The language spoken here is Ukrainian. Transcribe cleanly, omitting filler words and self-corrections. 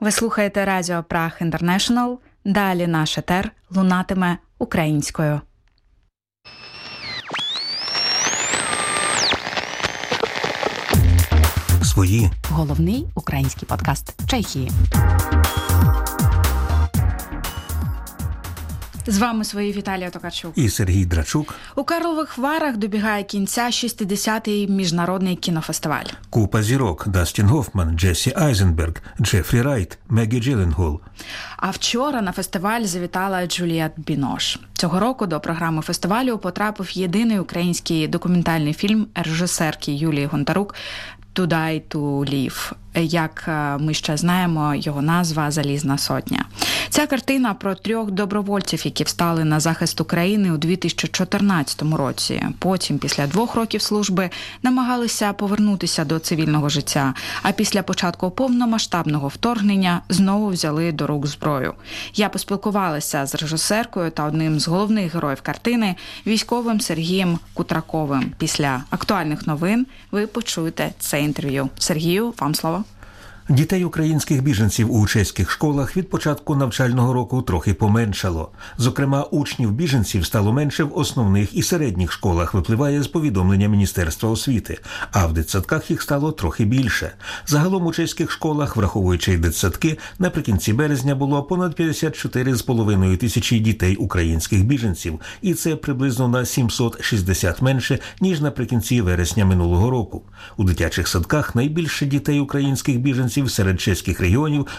Ви слухаєте Радіо Праг Інтернешнл. Далі наш етер лунатиме українською. Свої. Головний український подкаст Чехії. З вами свої Віталія Токарчук і Сергій Драчук. У Карлових Варах добігає кінця 60-й міжнародний кінофестиваль. Купа зірок: Дастін Гофман, Джесі Айзенберг, Джефрі Райт, Мегі Джилленхол. А вчора на фестиваль завітала Джулієт Бінош. Цього року до програми фестивалю потрапив єдиний український документальний фільм режисерки Юлії Гонтарук «To die to live». Як ми ще знаємо, його назва «Залізна сотня». Ця картина про 3 добровольців, які встали на захист України у 2014 році. Потім, після 2 років служби, намагалися повернутися до цивільного життя, а після початку повномасштабного вторгнення знову взяли до рук зброю. Я поспілкувалася з режисеркою та одним з головних героїв картини, військовим Сергієм Кутраковим. Після актуальних новин ви почуєте це інтерв'ю. Сергію, вам слово. Дітей українських біженців у чеських школах від початку навчального року трохи поменшало. Зокрема, учнів біженців стало менше в основних і середніх школах, випливає з повідомлення Міністерства освіти, а в дитсадках їх стало трохи більше. Загалом у чеських школах, враховуючи дитсадки, наприкінці березня було понад 54,5 тисячі дітей українських біженців, і це приблизно на 760 менше, ніж наприкінці вересня минулого року. У дитячих садках найбільше дітей українських біженців серед чеських регіонів